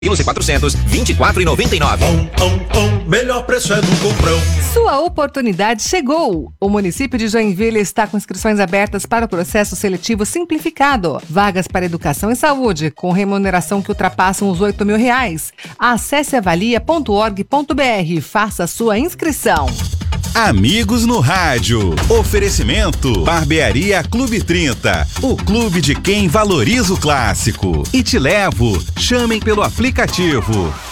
400, 24,99. Melhor preço é do Comprão. Sua oportunidade chegou. O município de Joinville está com inscrições abertas para o processo seletivo simplificado. Vagas para educação e saúde, com remuneração que ultrapassam os R$8.000. Acesse avalia.org.br e faça sua inscrição. Amigos no Rádio. Oferecimento Barbearia Clube 30. O clube de quem valoriza o clássico. E Te Levo. Chamem pelo aplicativo.